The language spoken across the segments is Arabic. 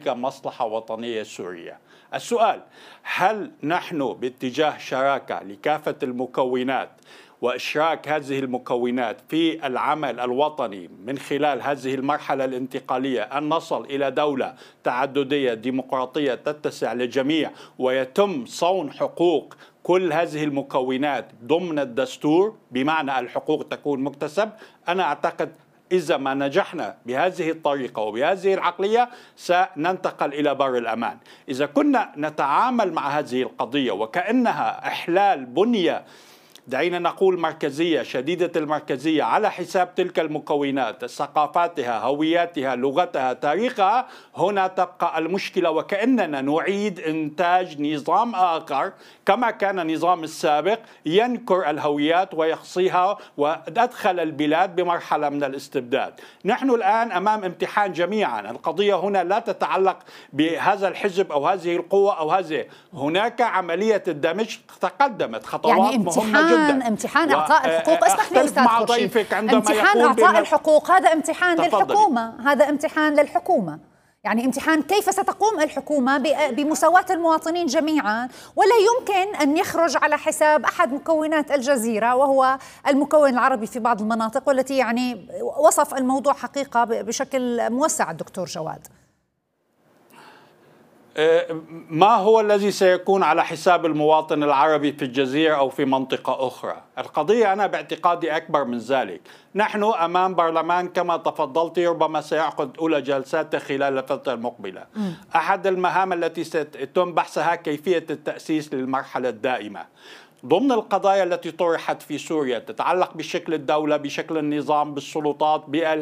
تلك مصلحة وطنية سورية. السؤال: هل نحن باتجاه شراكة لكافة المكونات وإشراك هذه المكونات في العمل الوطني من خلال هذه المرحلة الانتقالية أن نصل إلى دولة تعددية ديمقراطية تتسع للجميع ويتم صون حقوق كل هذه المكونات ضمن الدستور، بمعنى الحقوق تكون مكتسب؟ أنا أعتقد إذا ما نجحنا بهذه الطريقة وبهذه العقلية سننتقل إلى بر الأمان. إذا كنا نتعامل مع هذه القضية وكأنها إحلال بنية، دعينا نقول مركزية شديدة المركزية، على حساب تلك المكونات، ثقافاتها، هوياتها، لغتها، تاريخها، هنا تبقى المشكلة، وكأننا نعيد إنتاج نظام آخر كما كان النظام السابق ينكر الهويات ويخصيها وأدخل البلاد بمرحلة من الاستبداد. نحن الآن أمام امتحان جميعا. القضية هنا لا تتعلق بهذا الحزب أو هذه القوة أو هذه، هناك عملية الدمج تقدمت خطوات يعني مهمة جدا. امتحان اعطاء الحقوق، اسمح لي استاذ خورشيد، امتحان اعطاء الحقوق هذا امتحان للحكومه، هذا امتحان للحكومه، يعني امتحان كيف ستقوم الحكومه بمساواة المواطنين جميعا، ولا يمكن ان يخرج على حساب احد مكونات الجزيره وهو المكون العربي في بعض المناطق، والتي يعني وصف الموضوع حقيقه بشكل موسع الدكتور جواد. ما هو الذي سيكون على حساب المواطن العربي في الجزيرة أو في منطقة أخرى؟ القضية أنا باعتقادي أكبر من ذلك. نحن أمام برلمان كما تفضلت ربما سيعقد أولى جلساته خلال الفترة المقبلة. أحد المهام التي سيتم بحثها كيفية التأسيس للمرحلة الدائمة. ضمن القضايا التي طرحت في سوريا تتعلق بشكل الدولة، بشكل النظام، بالسلطات،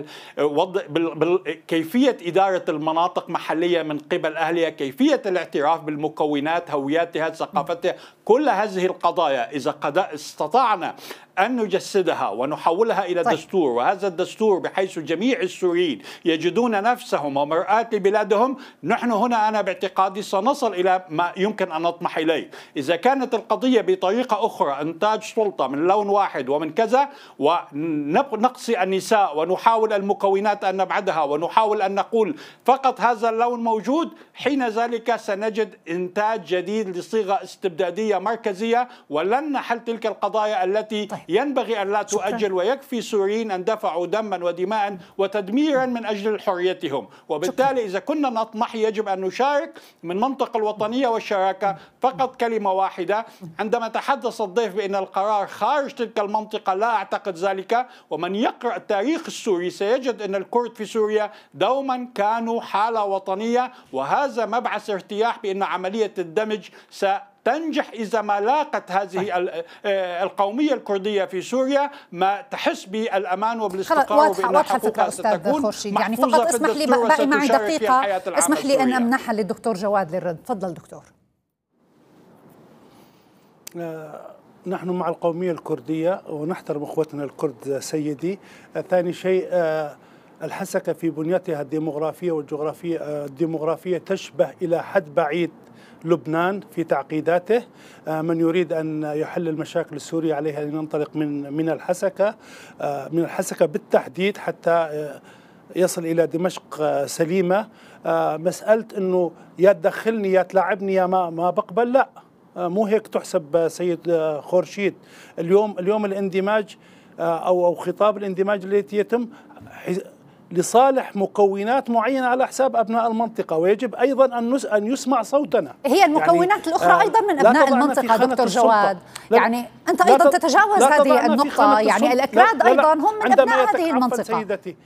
كيفية إدارة المناطق محلية من قبل أهلها، كيفية الاعتراف بالمكونات، هوياتها، ثقافتها، كل هذه القضايا إذا استطعنا أن نجسدها ونحولها إلى دستور، وهذا الدستور بحيث جميع السوريين يجدون نفسهم ومرآة لبلادهم، نحن هنا أنا باعتقادي سنصل إلى ما يمكن أن نطمح إليه. إذا كانت القضية بطريقة أخرى إنتاج سلطة من لون واحد ومن كذا، ونقصي النساء ونحاول المكونات أن نبعدها ونحاول أن نقول فقط هذا اللون موجود، حين ذلك سنجد إنتاج جديد لصيغة استبدادية مركزية، ولن نحل تلك القضايا التي ينبغي أن لا تؤجل، ويكفي سوريين أن دفعوا دما ودماء وتدميرا من أجل حريتهم. وبالتالي إذا كنا نطمح يجب أن نشارك من منطق الوطنية والشراكة. فقط كلمة واحدة: عندما تحدث الضيف بأن القرار خارج تلك المنطقة، لا أعتقد ذلك. ومن يقرأ التاريخ السوري سيجد أن الكرد في سوريا دوما كانوا حالة وطنية، وهذا مبعث ارتياح بأن عملية الدمج تنجح إذا ما لاقت هذه القومية الكردية في سوريا ما تحس بالأمان وبالاستقرار، وبأن حقوقها ستكون محفوظة. يعني فقط اسمح لي، باقي معي دقيقة، اسمح لي أن أمنحها للدكتور جواد للرد. تفضل دكتور. نحن مع القومية الكردية ونحترم أخوتنا الكرد سيدي. ثاني شيء، الحسكة في بنيتها الديموغرافية والجغرافية الديموغرافية تشبه إلى حد بعيد لبنان في تعقيداته. من يريد أن يحل المشاكل السورية عليه أن ينطلق من الحسكة بالتحديد حتى يصل إلى دمشق سليمة. مسألة أنه يا تدخلني يا تلاعبني يا ما بقبل، لا، مو هيك تحسب سيد خورشيد. اليوم الاندماج أو خطاب الاندماج التي يتم لصالح مكونات معينة على حساب أبناء المنطقة، ويجب أيضا أن يسمع صوتنا. هي المكونات يعني الأخرى أيضا من أبناء المنطقة دكتور جواد، يعني أنت أيضا تتجاوز هذه النقطة، يعني الأكراد أيضا هم من أبناء هذه المنطقة. سيدتي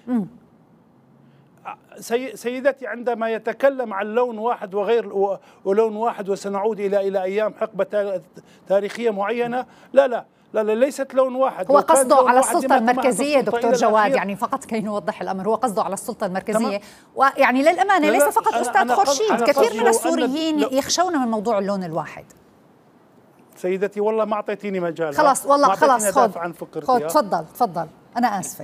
سيدتي عندما يتكلم عن لون واحد وغير ولون واحد وسنعود إلى أيام حقبة تاريخية معينة، لا ليست لون واحد. هو قصده على السلطة المركزية دكتور جواد، يعني فقط كي نوضح الأمر، هو قصده على السلطة المركزية. ويعني للأمانة ليس فقط أستاذ خورشيد، كثير من السوريين يخشون من موضوع اللون الواحد. سيدتي والله ما أعطيتيني مجال. خلاص والله خلاص، خذ تفضل أنا آسفة.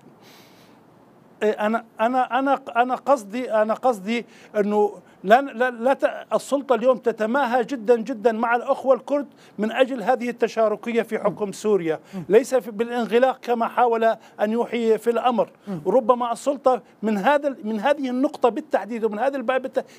أنا قصدي أنه لا السلطة اليوم تتماهى جدا مع الأخوة الكرد من أجل هذه التشاركية في حكم سوريا، ليس بالانغلاق كما حاول أن يوحي في الأمر. ربما السلطة من هذه النقطة بالتحديد ومن هذا الباب